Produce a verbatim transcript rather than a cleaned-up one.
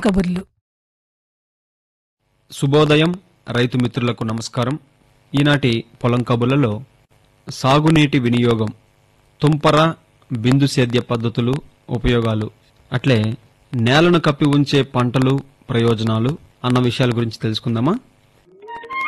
కబుర్లు. శుభోదయం రైతు మిత్రులకు నమస్కారం. ఈనాటి పొలం కబుర్లలో సాగునీటి వినియోగం, తుంపర బిందు సేద్య పద్ధతులు, ఉపయోగాలు, అట్లే నేలను కప్పి ఉంచే పంటలు, ప్రయోజనాలు అన్న విషయాల గురించి తెలుసుకుందామా?